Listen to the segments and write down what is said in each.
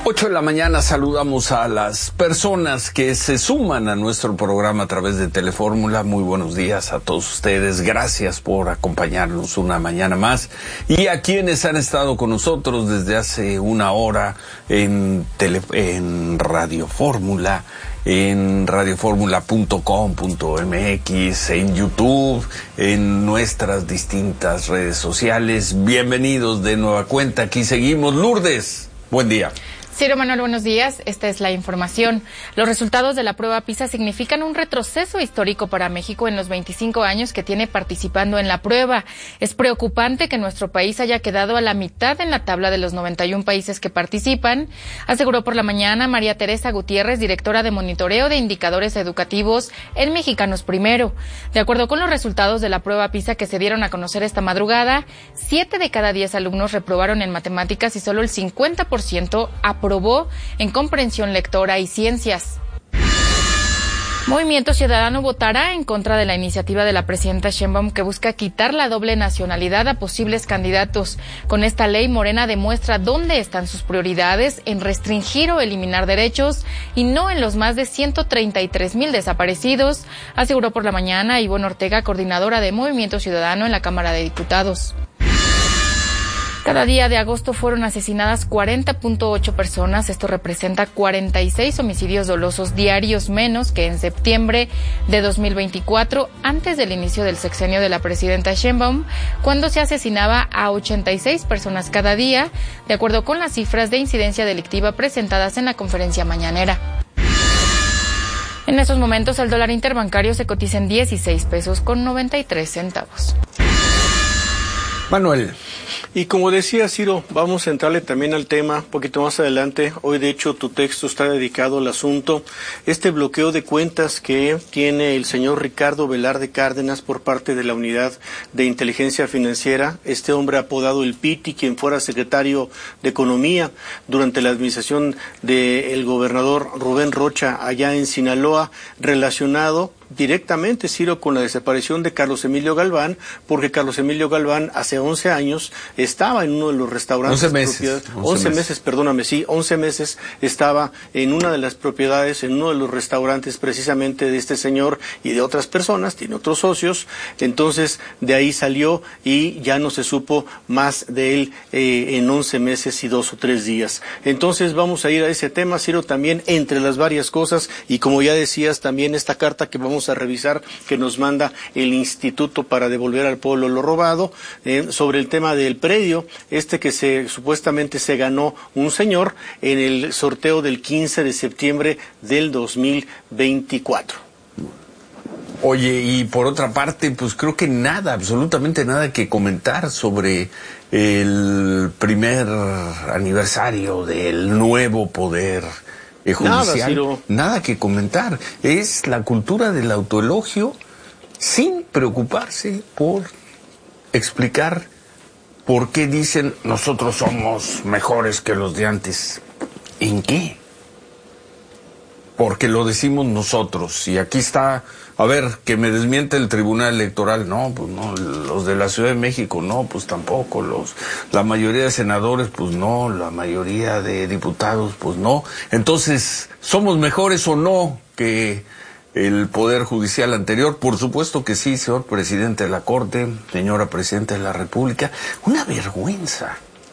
8 de la mañana saludamos a las personas que se suman a nuestro programa a través de Telefórmula. Muy buenos días a todos ustedes. Gracias por acompañarnos una mañana más. Y a quienes han estado con nosotros desde hace una hora en Radio Fórmula, en radioformula.com.mx, en YouTube, en nuestras distintas redes sociales. Bienvenidos de nueva cuenta. Aquí seguimos. Lourdes, buen día. Ciro Manuel, buenos días. Esta es la información. Los resultados de la prueba PISA significan un retroceso histórico para México en los 25 años que tiene participando en la prueba. Es preocupante que nuestro país haya quedado a la mitad en la tabla de los 91 países que participan, aseguró por la mañana María Teresa Gutiérrez, directora de monitoreo de indicadores educativos en Mexicanos Primero. De acuerdo con los resultados de la prueba PISA que se dieron a conocer esta madrugada, 7 de cada 10 alumnos reprobaron en matemáticas y solo el 50% aprobó en comprensión lectora y ciencias. Movimiento Ciudadano votará en contra de la iniciativa de la presidenta Sheinbaum que busca quitar la doble nacionalidad a posibles candidatos. Con esta ley, Morena demuestra dónde están sus prioridades, en restringir o eliminar derechos y no en los más de 133,000 desaparecidos, aseguró por la mañana Ivonne Ortega, coordinadora de Movimiento Ciudadano en la Cámara de Diputados. Cada día de agosto fueron asesinadas 40.8 personas. Esto representa 46 homicidios dolosos diarios menos que en septiembre de 2024, antes del inicio del sexenio de la presidenta Sheinbaum, cuando se asesinaba a 86 personas cada día, de acuerdo con las cifras de incidencia delictiva presentadas en la conferencia mañanera. En estos momentos, el dólar interbancario se cotiza en 16 pesos con 93 centavos. Manuel. Y como decía Ciro, vamos a entrarle también al tema un poquito más adelante. Hoy, de hecho, tu texto está dedicado al asunto. Este bloqueo de cuentas que tiene el señor Ricardo Velarde Cárdenas por parte de la Unidad de Inteligencia Financiera, este hombre apodado el Piti, quien fuera secretario de Economía durante la administración del gobernador Rubén Rocha allá en Sinaloa, relacionado directamente, Ciro, con la desaparición de Carlos Emilio Galván, porque Carlos Emilio Galván hace 11 años estaba en uno de los restaurantes. 11 meses estaba en una de las propiedades, en uno de los restaurantes precisamente de este señor y de otras personas, tiene otros socios. Entonces de ahí salió y ya no se supo más de él en 11 meses y 2 o 3 días. Entonces vamos a ir a ese tema, Ciro, también entre las varias cosas, y como ya decías, también esta carta que vamos a revisar que nos manda el Instituto para Devolver al Pueblo lo Robado, sobre el tema del predio, que supuestamente se ganó un señor en el sorteo del 15 de septiembre del 2024. Oye, y por otra parte, pues creo que absolutamente nada que comentar sobre el primer aniversario del nuevo poder judicial. Nada que comentar. Es la cultura del autoelogio sin preocuparse por explicar por qué dicen nosotros somos mejores que los de antes. ¿En qué? Porque lo decimos nosotros. Y aquí está, a ver, que me desmiente el Tribunal Electoral. No, pues no. Los de la Ciudad de México, no, pues tampoco. La mayoría de senadores, pues no. La mayoría de diputados, pues no. Entonces, ¿somos mejores o no que el Poder Judicial anterior? Por supuesto que sí, señor presidente de la Corte, señora presidenta de la República. Una vergüenza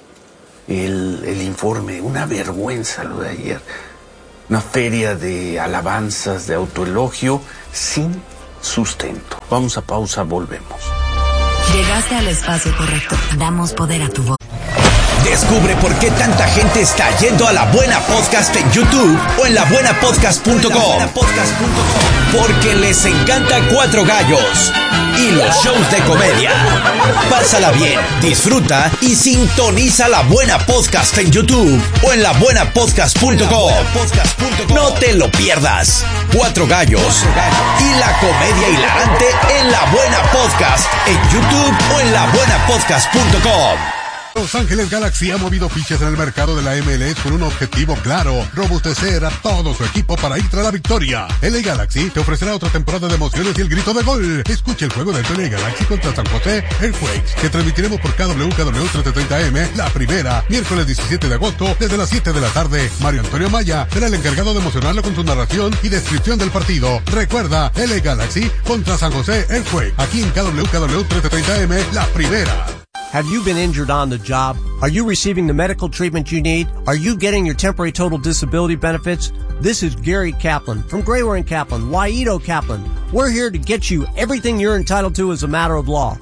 el informe, una vergüenza lo de ayer. Una feria de alabanzas, de autoelogio sin sustento. Vamos a pausa, volvemos. Llegaste al espacio correcto. Damos poder a tu voz. Descubre por qué tanta gente está yendo a La Buena Podcast en YouTube o en labuenapodcast.com. Porque les encanta Cuatro Gallos y los shows de comedia. Pásala bien, disfruta y sintoniza La Buena Podcast en YouTube o en labuenapodcast.com. No te lo pierdas. Cuatro Gallos y la comedia hilarante en La Buena Podcast en YouTube o en labuenapodcast.com. Los Ángeles Galaxy ha movido fichas en el mercado de la MLS con un objetivo claro: robustecer a todo su equipo para ir tras la victoria. LA Galaxy te ofrecerá otra temporada de emociones y el grito de gol. Escucha el juego del LA Galaxy contra San José Earthquakes, que transmitiremos por KW 1330M, la primera, miércoles 17 de agosto, desde las 7 de la tarde. Mario Antonio Maya será el encargado de emocionarlo con su narración y descripción del partido. Recuerda, LA Galaxy contra San José Earthquakes, aquí en KW 1330M, la primera. Have you been injured on the job? Are you receiving the medical treatment you need? Are you getting your temporary total disability benefits? This is Gary Kaplan from Grayware & Kaplan, Waito Kaplan. We're here to get you everything you're entitled to as a matter of law.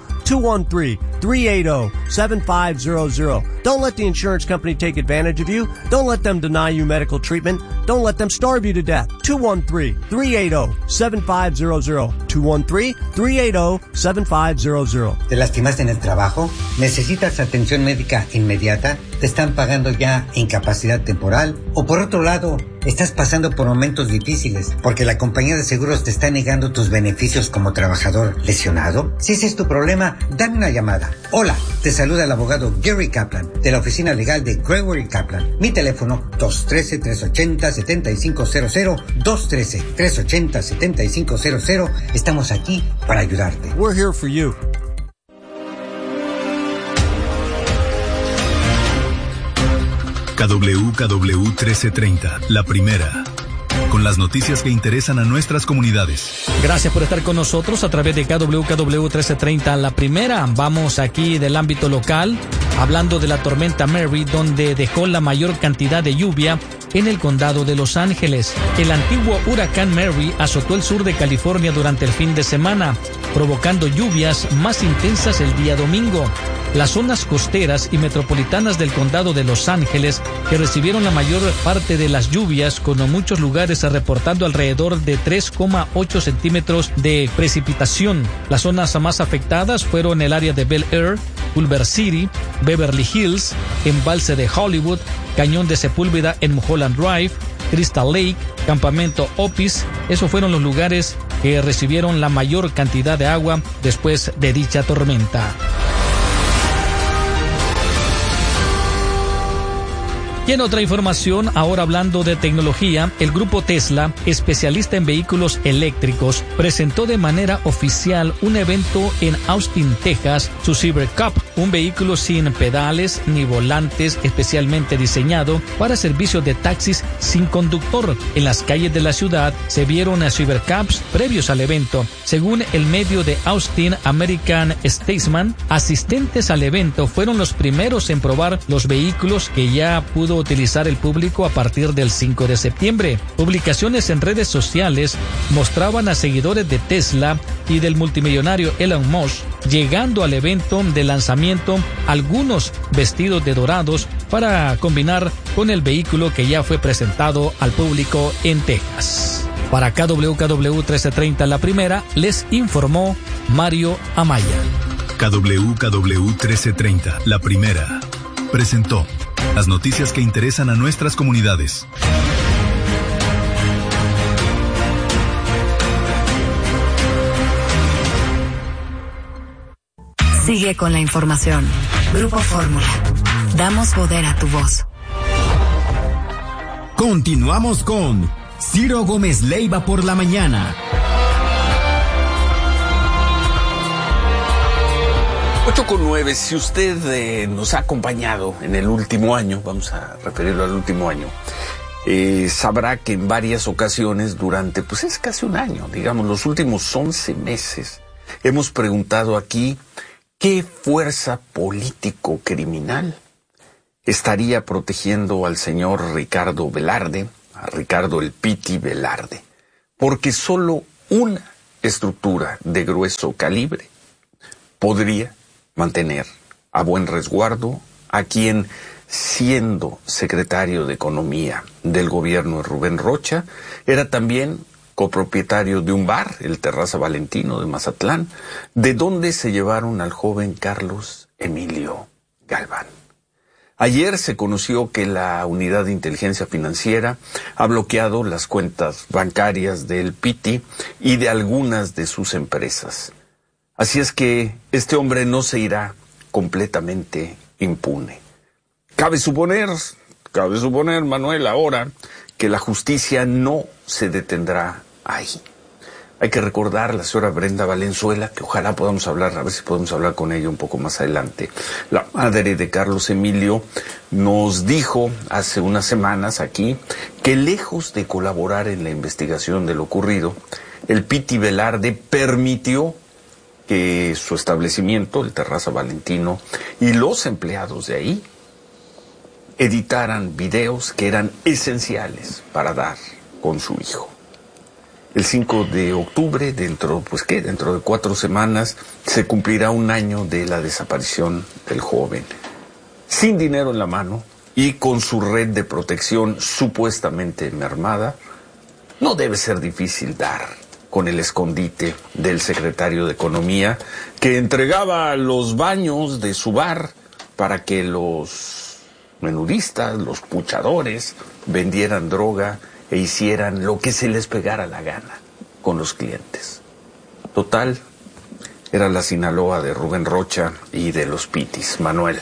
213-380-7500. Don't let the insurance company take advantage of you. Don't let them deny you medical treatment. Don't let them starve you to death. 213-380-7500. 213-380-7500. ¿Te lastimaste en el trabajo? ¿Necesitas atención médica inmediata? ¿Te están pagando ya incapacidad temporal? O por otro lado, estás pasando por momentos difíciles porque la compañía de seguros te está negando tus beneficios como trabajador lesionado. Si ese es tu problema, dame una llamada. Hola, te saluda el abogado Gary Kaplan de la oficina legal de Grayware & Kaplan. Mi teléfono 213-380-7500, 213-380-7500. Estamos aquí para ayudarte. We're here for you. KW 1330, la primera, con las noticias que interesan a nuestras comunidades. Gracias por estar con nosotros a través de KW 1330, la primera. Vamos aquí del ámbito local, hablando de la tormenta Mary, donde dejó la mayor cantidad de lluvia en el condado de Los Ángeles. El antiguo huracán Mary azotó el sur de California durante el fin de semana, provocando lluvias más intensas el día domingo. Las zonas costeras y metropolitanas del condado de Los Ángeles, que recibieron la mayor parte de las lluvias, con muchos lugares reportando alrededor de 3,8 centímetros de precipitación. Las zonas más afectadas fueron el área de Bel Air, Culver City, Beverly Hills, Embalse de Hollywood, Cañón de Sepúlveda en Mulholland Drive, Crystal Lake, Campamento Opis. Esos fueron los lugares que recibieron la mayor cantidad de agua después de dicha tormenta. Y en otra información, ahora hablando de tecnología, el grupo Tesla, especialista en vehículos eléctricos, presentó de manera oficial un evento en Austin, Texas, su Cybercup, un vehículo sin pedales ni volantes, especialmente diseñado para servicios de taxis sin conductor. En las calles de la ciudad se vieron Cybercups previos al evento. Según el medio de Austin American Statesman, asistentes al evento fueron los primeros en probar los vehículos que ya pudo utilizar el público a partir del 5 de septiembre. Publicaciones en redes sociales mostraban a seguidores de Tesla y del multimillonario Elon Musk llegando al evento de lanzamiento, algunos vestidos de dorados para combinar con el vehículo que ya fue presentado al público en Texas. Para KW 1330, la primera, les informó Mario Amaya. KW 1330, la primera, presentó las noticias que interesan a nuestras comunidades. Sigue con la información. Grupo Fórmula. Damos poder a tu voz. Continuamos con Ciro Gómez Leiva por la mañana. 8:09, si usted nos ha acompañado en el último año, vamos a referirlo al último año, sabrá que en varias ocasiones durante, pues es casi un año, digamos, los últimos 11 meses, hemos preguntado aquí qué fuerza político-criminal estaría protegiendo al señor Ricardo Velarde, a Ricardo el Piti Velarde, porque solo una estructura de grueso calibre podría mantener a buen resguardo a quien, siendo secretario de Economía del gobierno de Rubén Rocha, era también copropietario de un bar, el Terraza Valentino de Mazatlán, de donde se llevaron al joven Carlos Emilio Galván. Ayer se conoció que la Unidad de Inteligencia Financiera ha bloqueado las cuentas bancarias del Piti y de algunas de sus empresas. Así es que este hombre no se irá completamente impune. Cabe suponer, Manuel, ahora que la justicia no se detendrá ahí. Hay que recordar a la señora Brenda Valenzuela, que ojalá podamos hablar, a ver si podemos hablar con ella un poco más adelante. La madre de Carlos Emilio nos dijo hace unas semanas aquí que lejos de colaborar en la investigación de lo ocurrido, el Piti Velarde permitió que su establecimiento, el Terraza Valentino, y los empleados de ahí editaran videos que eran esenciales para dar con su hijo. El 5 de octubre, dentro de 4 semanas, se cumplirá 1 año de la desaparición del joven. Sin dinero en la mano y con su red de protección supuestamente mermada, no debe ser difícil dar con el escondite del secretario de Economía, que entregaba los baños de su bar para que los menudistas, los puchadores, vendieran droga e hicieran lo que se les pegara la gana con los clientes. Total, era la Sinaloa de Rubén Rocha y de los Pitis. Manuel.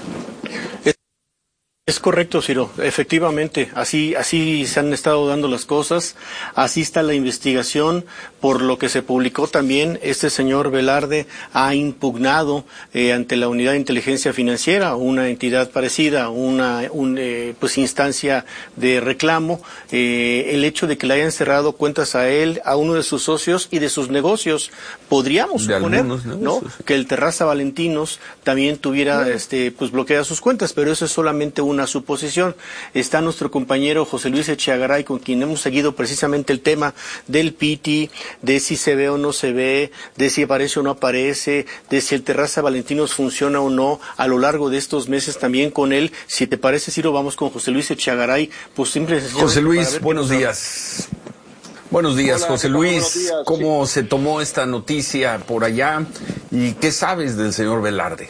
Es correcto, Ciro. Efectivamente, así se han estado dando las cosas, así está la investigación. Por lo que se publicó también, este señor Velarde ha impugnado ante la Unidad de Inteligencia Financiera, una entidad parecida, una instancia de reclamo, el hecho de que le hayan cerrado cuentas a él, a uno de sus socios y de sus negocios. Podríamos suponer, ¿no?, que el Terraza Valentinos también tuviera bloqueadas sus cuentas, pero eso es solamente una suposición. Está nuestro compañero José Luis Echeagaray, con quien hemos seguido precisamente el tema del Piti, de si se ve o no se ve, de si aparece o no aparece, de si el Terraza Valentinos funciona o no a lo largo de estos meses también con él. Si te parece, Ciro, vamos con José Luis Echeagaray. Pues siempre José Luis, buenos días. Buenos días, hola, José Luis. Buenos días. ¿Cómo se tomó esta noticia por allá y qué sabes del señor Velarde?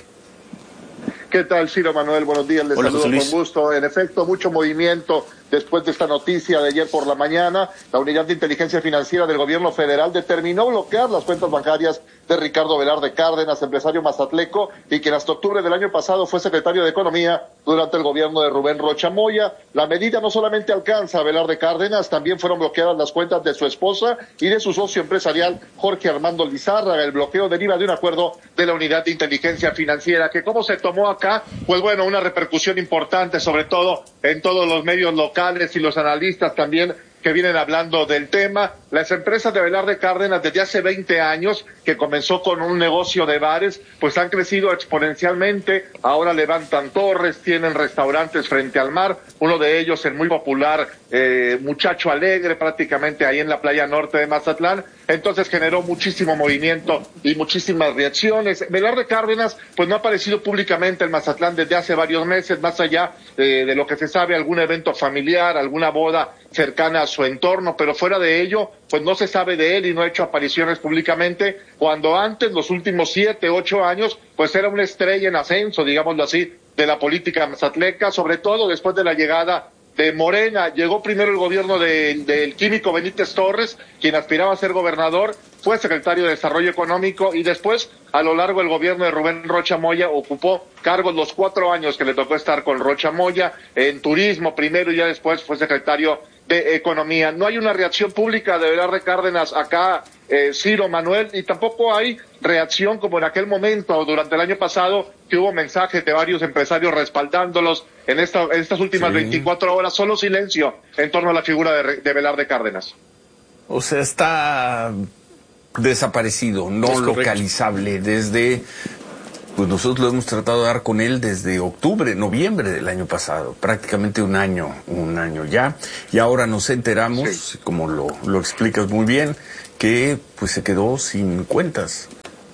¿Qué tal, Ciro Manuel? Buenos días, les saludo con gusto. En efecto, mucho movimiento después de esta noticia de ayer por la mañana. La Unidad de Inteligencia Financiera del Gobierno Federal determinó bloquear las cuentas bancarias de Ricardo Velarde Cárdenas, empresario mazatleco, y quien hasta octubre del año pasado fue secretario de Economía durante el gobierno de Rubén Rocha Moya. La medida no solamente alcanza a Velarde Cárdenas, también fueron bloqueadas las cuentas de su esposa y de su socio empresarial Jorge Armando Lizárraga. El bloqueo deriva de un acuerdo de la Unidad de Inteligencia Financiera, que cómo se tomó acá, pues bueno, una repercusión importante, sobre todo en todos los medios locales y los analistas también que vienen hablando del tema. Las empresas de Velarde Cárdenas desde hace 20 años, que comenzó con un negocio de bares, pues han crecido exponencialmente. Ahora levantan torres, tienen restaurantes frente al mar, uno de ellos el muy popular Muchacho Alegre, prácticamente ahí en la playa norte de Mazatlán. Entonces generó muchísimo movimiento y muchísimas reacciones. Velarde Cárdenas pues no ha aparecido públicamente en Mazatlán desde hace varios meses, más allá de lo que se sabe, algún evento familiar, alguna boda cercana a su entorno, pero fuera de ello pues no se sabe de él y no ha hecho apariciones públicamente, cuando antes, los últimos 7, 8 años, pues era una estrella en ascenso, digámoslo así, de la política mazatleca, sobre todo después de la llegada de Morena. Llegó primero el gobierno del químico Benítez Torres, quien aspiraba a ser gobernador, fue secretario de Desarrollo Económico, y después, a lo largo del gobierno de Rubén Rocha Moya, ocupó cargos los 4 años que le tocó estar con Rocha Moya, en turismo primero y ya después fue secretario de Economía. No hay una reacción pública de Velarde Cárdenas acá, Ciro, Manuel, y tampoco hay reacción como en aquel momento, durante el año pasado, que hubo mensajes de varios empresarios respaldándolos. En estas últimas 24 horas, solo silencio en torno a la figura de Velarde Cárdenas. O sea, está desaparecido, no localizable desde... Pues nosotros lo hemos tratado de dar con él desde octubre, noviembre del año pasado, prácticamente un año ya, y ahora nos enteramos, como lo explicas muy bien, que pues se quedó sin cuentas.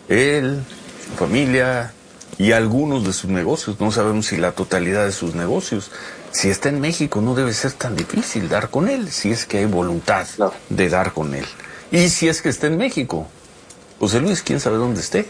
Él, su familia y algunos de sus negocios, no sabemos si la totalidad de sus negocios. Si está en México no debe ser tan difícil dar con él, si es que hay voluntad de dar con él. Y si es que está en México, José Luis, quién sabe dónde esté.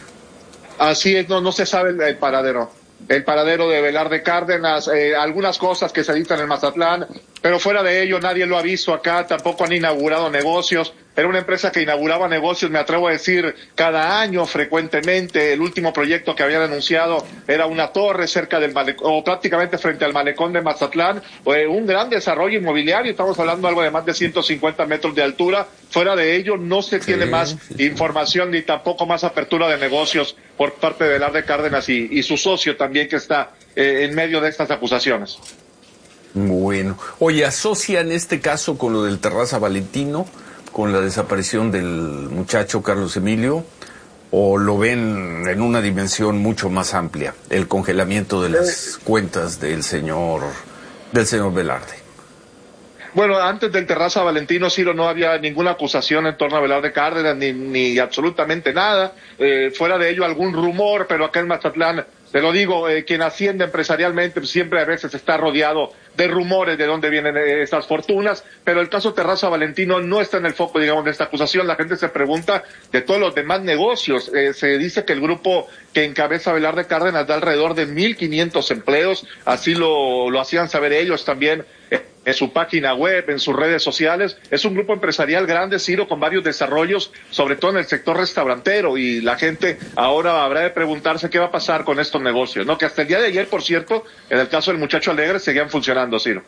Así es, no se sabe el paradero de Velarde Cárdenas, algunas cosas que se editan en Mazatlán, pero fuera de ello nadie lo ha visto acá, tampoco han inaugurado negocios. Era una empresa que inauguraba negocios, me atrevo a decir, cada año frecuentemente. El último proyecto que habían anunciado era una torre cerca del malecón, o prácticamente frente al malecón de Mazatlán, un gran desarrollo inmobiliario, estamos hablando de algo de más de 150 metros de altura. Fuera de ello no se tiene más información ni tampoco más apertura de negocios por parte de Velarde Cárdenas y su socio también, que está en medio de estas acusaciones. Bueno, oye, ¿asocian este caso con lo del Terraza Valentino, con la desaparición del muchacho Carlos Emilio, o lo ven en una dimensión mucho más amplia, el congelamiento de las cuentas del señor Velarde? Bueno, antes del Terraza Valentino, Ciro, no había ninguna acusación en torno a Velarde Cárdenas, ni absolutamente nada. Fuera de ello, algún rumor, pero acá en Mazatlán, te lo digo, quien asciende empresarialmente siempre a veces está rodeado de rumores de dónde vienen estas fortunas, pero el caso Terraza Valentino no está en el foco, digamos, de esta acusación. La gente se pregunta de todos los demás negocios. Se dice que el grupo que encabeza Velarde Cárdenas da alrededor de 1,500 empleos, así lo hacían saber ellos también en su página web, en sus redes sociales. Es un grupo empresarial grande, Ciro, con varios desarrollos, sobre todo en el sector restaurantero, y la gente ahora habrá de preguntarse qué va a pasar con estos negocios, ¿no? Que hasta el día de ayer, por cierto, en el caso del muchacho Alegre, seguían funcionando, Ciro.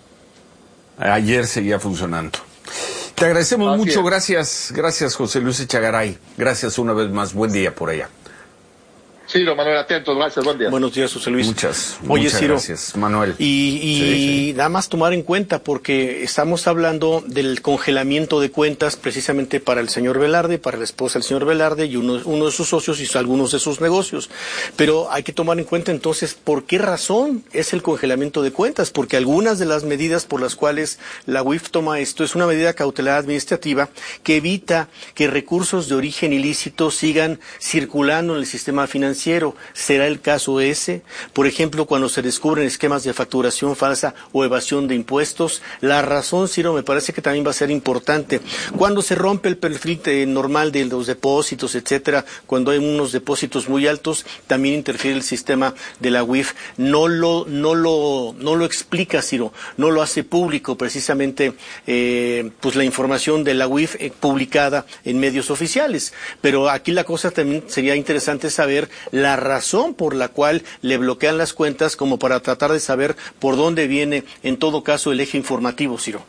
Ayer seguía funcionando. Te agradecemos mucho, gracias José Luis Echegaray. Gracias una vez más, buen día por allá. Ciro, Manuel, atentos, gracias, buen día. Buenos días, José Luis. Muchas Ciro, gracias, Manuel. Y nada más tomar en cuenta, porque estamos hablando del congelamiento de cuentas precisamente para el señor Velarde, para la esposa del señor Velarde y uno de sus socios y algunos de sus negocios. Pero hay que tomar en cuenta entonces por qué razón es el congelamiento de cuentas, porque algunas de las medidas por las cuales la UIF toma esto es una medida cautelar administrativa que evita que recursos de origen ilícito sigan circulando en el sistema financiero. ¿Será el caso ese? Por ejemplo, cuando se descubren esquemas de facturación falsa o evasión de impuestos. La razón, Ciro, me parece que también va a ser importante. Cuando se rompe el perfil normal de los depósitos, etcétera, cuando hay unos depósitos muy altos, también interfiere el sistema de la UIF. No lo explica, Ciro, no lo hace público precisamente pues la información de la UIF publicada en medios oficiales. Pero aquí la cosa también sería interesante saber la razón por la cual le bloquean las cuentas, como para tratar de saber por dónde viene, en todo caso, el eje informativo, Ciro.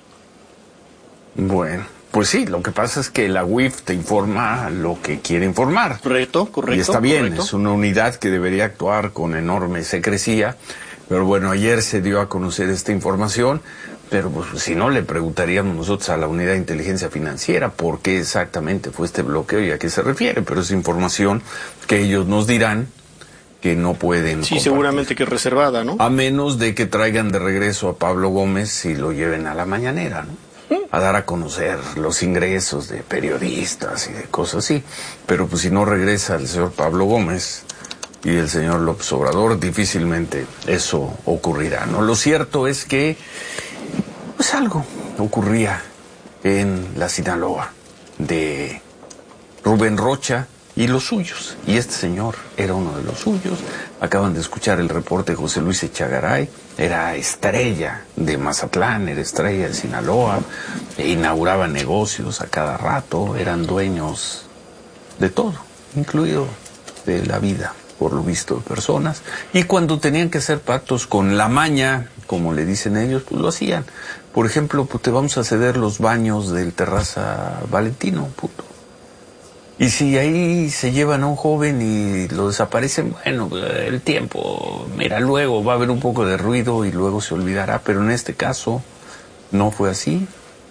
Bueno, pues sí, lo que pasa es que la UIF te informa lo que quiere informar. Correcto. Y está bien, es una unidad que debería actuar con enorme secrecía, pero bueno, ayer se dio a conocer esta información. Pero pues, si no, le preguntaríamos nosotros a la Unidad de Inteligencia Financiera por qué exactamente fue este bloqueo y a qué se refiere, pero es información que ellos nos dirán que no pueden compartir. Seguramente que es reservada, ¿no? A menos de que traigan de regreso a Pablo Gómez y lo lleven a la mañanera, ¿no? A dar a conocer los ingresos de periodistas y de cosas así. Pero pues si no regresa el señor Pablo Gómez y el señor López Obrador, difícilmente eso ocurrirá, ¿no? Lo cierto es que pues algo ocurría en la Sinaloa de Rubén Rocha y los suyos. Y este señor era uno de los suyos. Acaban de escuchar el reporte de José Luis Echegaray. Era estrella de Mazatlán, era estrella de Sinaloa. Inauguraba negocios a cada rato. Eran dueños de todo, incluido de la vida, por lo visto, de personas. Y cuando tenían que hacer pactos con la maña, como le dicen ellos, pues lo hacían. Por ejemplo, pues te vamos a ceder los baños del Terraza Valentino, puto. Y si ahí se llevan a un joven y lo desaparecen, bueno, el tiempo, mira, luego va a haber un poco de ruido y luego se olvidará, pero en este caso no fue así.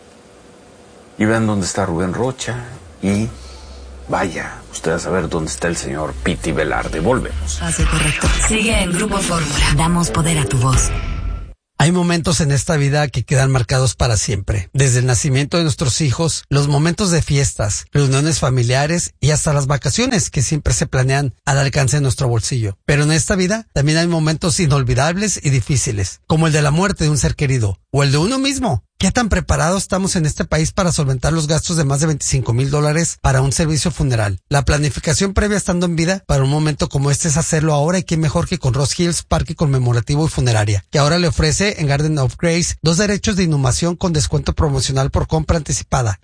Y vean dónde está Rubén Rocha y vaya usted a saber dónde está el señor Piti Velarde. Volvemos. Hace correcto. Sigue en Grupo Fórmula. Damos poder a tu voz. Hay momentos en esta vida que quedan marcados para siempre. Desde el nacimiento de nuestros hijos, los momentos de fiestas, reuniones familiares y hasta las vacaciones que siempre se planean al alcance de nuestro bolsillo. Pero en esta vida también hay momentos inolvidables y difíciles, como el de la muerte de un ser querido o el de uno mismo. ¿Qué tan preparados estamos en este país para solventar los gastos de más de $25,000 para un servicio funeral? La planificación previa estando en vida para un momento como este es hacerlo ahora, y qué mejor que con Ross Hills Parque Conmemorativo y Funeraria, que ahora le ofrece en Garden of Grace 2 derechos de inhumación con descuento promocional por compra anticipada.